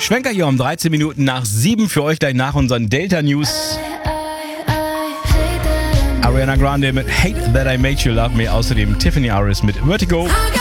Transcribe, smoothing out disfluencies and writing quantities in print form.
Schwenker hier um 13 Minuten nach 7 für euch gleich nach unseren Delta News. Ariana Grande mit Hate That I Made You Love Me, außerdem Tiffany Aris mit Vertigo.